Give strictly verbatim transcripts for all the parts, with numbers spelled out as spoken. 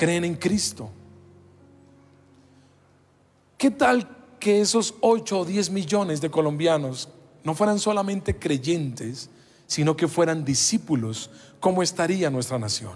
creen en Cristo. ¿Qué tal que esos ocho o diez millones de colombianos no fueran solamente creyentes, sino que fueran discípulos? ¿Cómo estaría nuestra nación?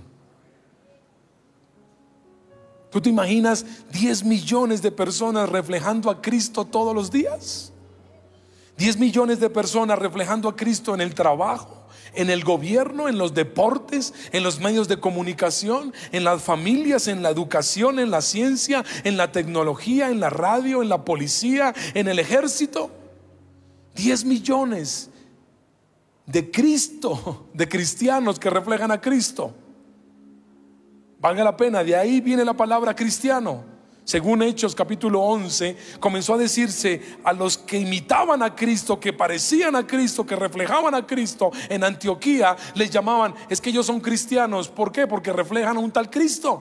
¿Tú te imaginas diez millones de personas reflejando a Cristo todos los días? diez millones de personas reflejando a Cristo en el trabajo, en el gobierno, en los deportes, en los medios de comunicación, en las familias, en la educación, en la ciencia, en la tecnología, en la radio, en la policía, en el ejército. diez millones de Cristo, de cristianos que reflejan a Cristo. Valga la pena, de ahí viene la palabra cristiano. Según Hechos capítulo once, comenzó a decirse a los que imitaban a Cristo, que parecían a Cristo, que reflejaban a Cristo en Antioquía, les llamaban, es que ellos son cristianos. ¿Por qué? Porque reflejan a un tal Cristo.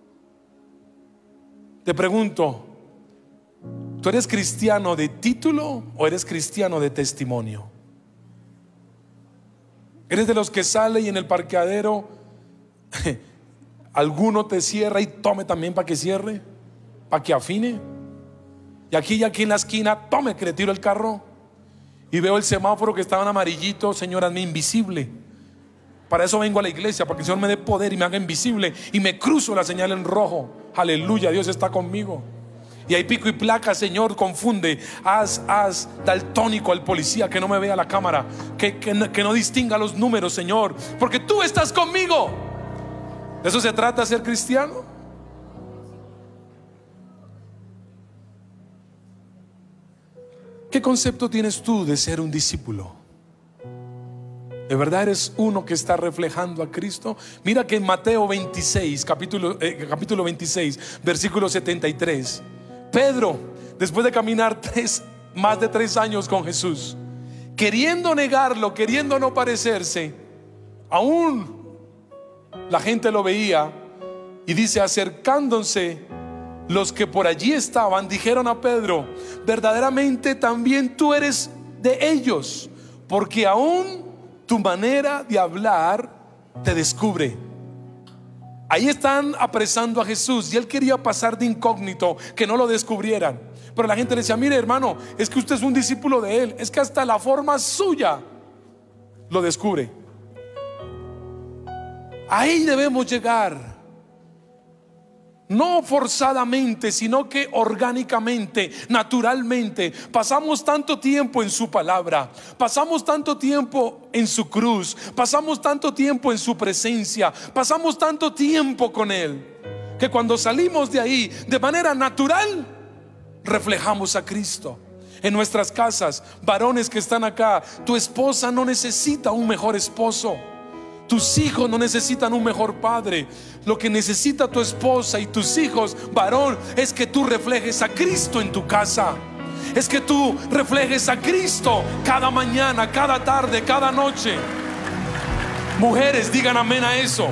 Te pregunto, ¿tú eres cristiano de título o eres cristiano de testimonio? ¿Eres de los que sale y en el parqueadero alguno te cierra y tome también para que cierre, para que afine? Y aquí y aquí en la esquina, tome que le tiro el carro. Y veo el semáforo que estaba en amarillito, Señor, hazme invisible. Para eso vengo a la iglesia, para que el Señor me dé poder y me haga invisible. Y me cruzo la señal en rojo. Aleluya, Dios está conmigo. Y hay pico y placa, Señor, confunde. Haz, haz daltónico al policía, que no me vea la cámara, que, que, no, que no distinga los números, Señor, porque tú estás conmigo. ¿De eso se trata ser cristiano? ¿Qué concepto tienes tú de ser un discípulo? ¿De verdad eres uno que está reflejando a Cristo? Mira que en Mateo veintiséis, capítulo, eh, capítulo veintiséis, versículo setenta y tres, Pedro, después de caminar tres, más de tres años con Jesús, queriendo negarlo, queriendo no parecerse, aún la gente lo veía, y dice, acercándose los que por allí estaban, dijeron a Pedro, verdaderamente también tú eres de ellos, porque aún tu manera de hablar te descubre. Ahí están apresando a Jesús y él quería pasar de incógnito, que no lo descubrieran. Pero la gente le decía, mire hermano, es que usted es un discípulo de él, es que hasta la forma suya lo descubre. Ahí debemos llegar. No forzadamente, sino que orgánicamente, naturalmente. Pasamos tanto tiempo en su palabra, pasamos tanto tiempo en su cruz, pasamos tanto tiempo en su presencia, pasamos tanto tiempo con él, que cuando salimos de ahí, de manera natural, reflejamos a Cristo. En nuestras casas, varones que están acá, tu esposa no necesita un mejor esposo, tus hijos no necesitan un mejor padre. Lo que necesita tu esposa y tus hijos, varón, es que tú reflejes a Cristo en tu casa. Es que tú reflejes a Cristo cada mañana, cada tarde, cada noche. Mujeres, digan amén a eso.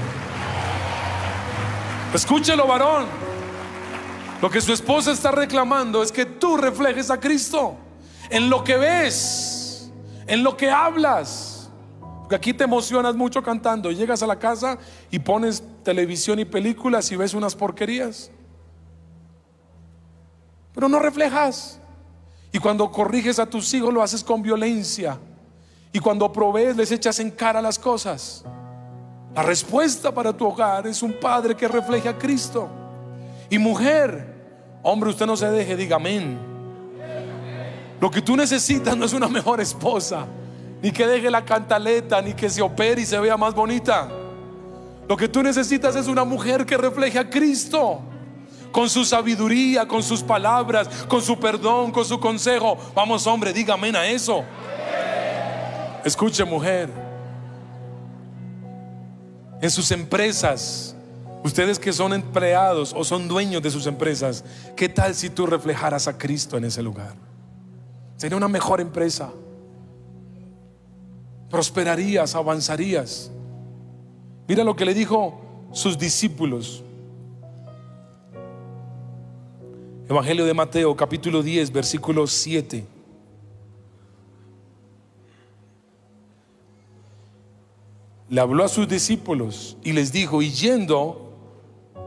Escúchelo, varón. Lo que su esposa está reclamando es que tú reflejes a Cristo en lo que ves, en lo que hablas. Porque aquí te emocionas mucho cantando, llegas a la casa y pones televisión y películas y ves unas porquerías, pero no reflejas. Y cuando corriges a tus hijos lo haces con violencia, y cuando provees les echas en cara las cosas. La respuesta para tu hogar es un padre que refleje a Cristo. Y mujer, hombre, usted no se deje, diga amén. Lo que tú necesitas no es una mejor esposa, ni que deje la cantaleta, ni que se opere y se vea más bonita. Lo que tú necesitas es una mujer que refleje a Cristo, con su sabiduría, con sus palabras, con su perdón, con su consejo. Vamos, hombre, diga amén a eso. Escuche, mujer, en sus empresas, ustedes que son empleados o son dueños de sus empresas, ¿qué tal si tú reflejaras a Cristo en ese lugar? Sería una mejor empresa. Prosperarías, avanzarías. Mira lo que le dijo sus discípulos. Evangelio de Mateo, capítulo diez, versículo siete. Le habló a sus discípulos y les dijo, y yendo